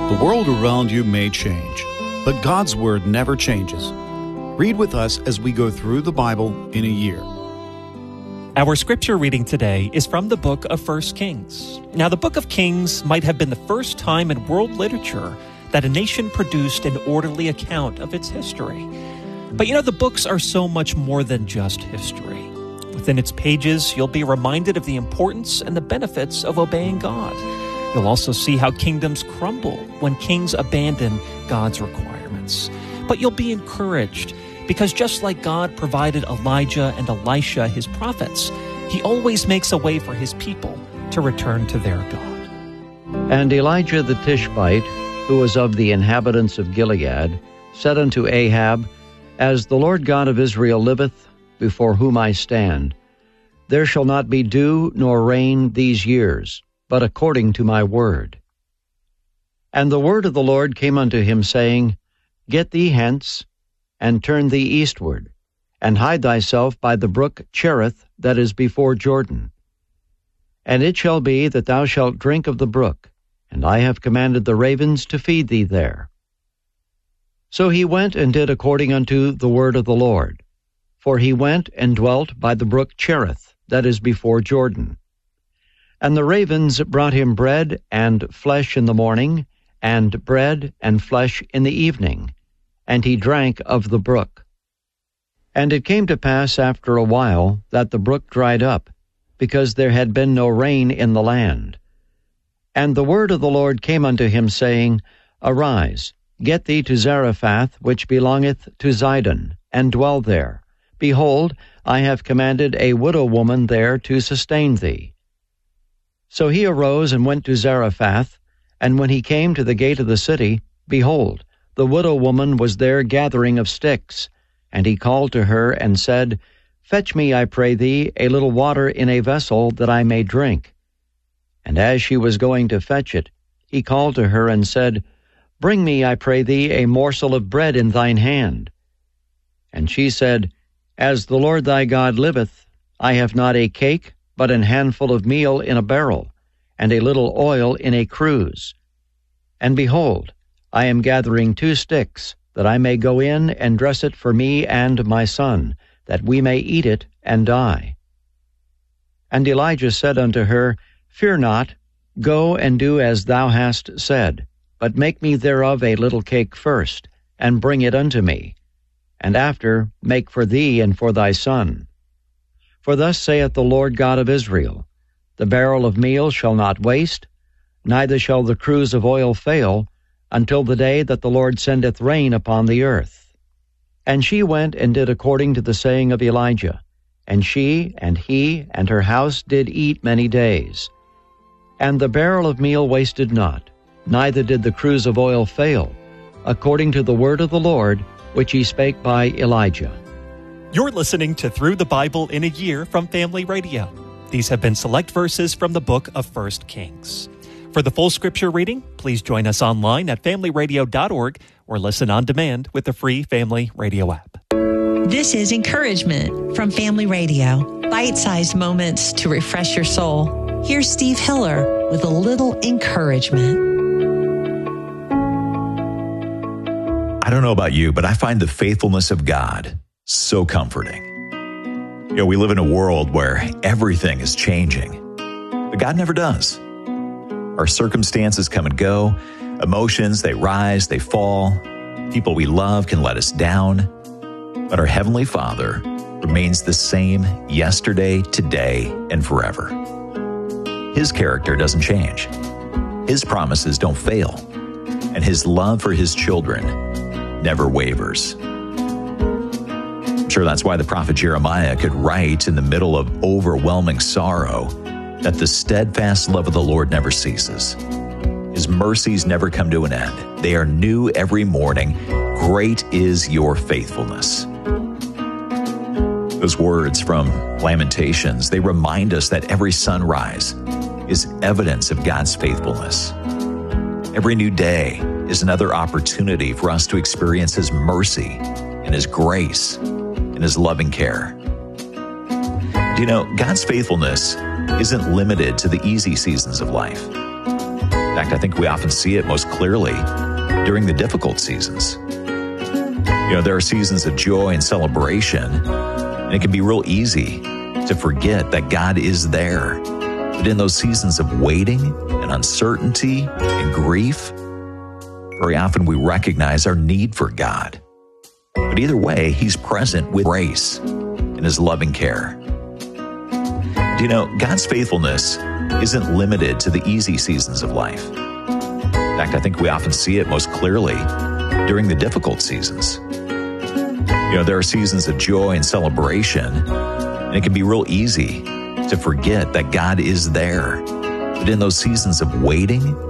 The world around you may change, but God's Word never changes. Read with us as we go through the Bible in a year. Our scripture reading today is from the book of 1 Kings. Now, the book of Kings might have been the first time in world literature that a nation produced an orderly account of its history. But the books are so much more than just history. Within its pages, you'll be reminded of the importance and the benefits of obeying God. You'll also see how kingdoms crumble when kings abandon God's requirements. But you'll be encouraged because just like God provided Elijah and Elisha his prophets, he always makes a way for his people to return to their God. And Elijah the Tishbite, who was of the inhabitants of Gilead, said unto Ahab, As the Lord God of Israel liveth, before whom I stand, there shall not be dew nor rain these years, but according to my word. And the word of the Lord came unto him, saying, Get thee hence, and turn thee eastward, and hide thyself by the brook Cherith that is before Jordan. And it shall be that thou shalt drink of the brook, and I have commanded the ravens to feed thee there. So he went and did according unto the word of the Lord. For he went and dwelt by the brook Cherith that is before Jordan. And the ravens brought him bread and flesh in the morning, and bread and flesh in the evening, and he drank of the brook. And it came to pass after a while that the brook dried up, because there had been no rain in the land. And the word of the Lord came unto him, saying, Arise, get thee to Zarephath, which belongeth to Zidon, and dwell there. Behold, I have commanded a widow woman there to sustain thee. So he arose and went to Zarephath, and when he came to the gate of the city, behold, the widow woman was there gathering of sticks. And he called to her and said, Fetch me, I pray thee, a little water in a vessel, that I may drink. And as she was going to fetch it, he called to her and said, Bring me, I pray thee, a morsel of bread in thine hand. And she said, As the Lord thy God liveth, I have not a cake, but an handful of meal in a barrel, and a little oil in a cruse. And behold, I am gathering 2 sticks, that I may go in and dress it for me and my son, that we may eat it and die. And Elijah said unto her, Fear not, go and do as thou hast said, but make me thereof a little cake first, and bring it unto me, and after make for thee and for thy son. For thus saith the Lord God of Israel, The barrel of meal shall not waste, neither shall the cruse of oil fail, until the day that the Lord sendeth rain upon the earth. And she went and did according to the saying of Elijah, and she and he and her house did eat many days. And the barrel of meal wasted not, neither did the cruse of oil fail, according to the word of the Lord, which he spake by Elijah. You're listening to Through the Bible in a Year from Family Radio. These have been select verses from the book of 1 Kings. For the full scripture reading, please join us online at familyradio.org or listen on demand with the free Family Radio app. This is Encouragement from Family Radio. Bite-sized moments to refresh your soul. Here's Steve Hiller with a little encouragement. I don't know about you, but I find the faithfulness of God so comforting. We live in a world where everything is changing, but God never does. Our circumstances come and go. Emotions, they rise, they fall. People we love can let us down. But our Heavenly Father remains the same yesterday, today, and forever. His character doesn't change. His promises don't fail. And His love for His children never wavers. I'm sure that's why the prophet Jeremiah could write in the middle of overwhelming sorrow that the steadfast love of the Lord never ceases. His mercies never come to an end. They are new every morning. Great is your faithfulness. Those words from Lamentations, they remind us that every sunrise is evidence of God's faithfulness. Every new day is another opportunity for us to experience His mercy and His grace and His loving care. God's faithfulness isn't limited to the easy seasons of life. In fact, I think we often see it most clearly during the difficult seasons. There are seasons of joy and celebration, and it can be real easy to forget that God is there. But in those seasons of waiting and uncertainty and grief, very often we recognize our need for God. But either way, He's present with grace and His loving care. God's faithfulness isn't limited to the easy seasons of life. In fact, I think we often see it most clearly during the difficult seasons. There are seasons of joy and celebration, and it can be real easy to forget that God is there. But in those seasons of waiting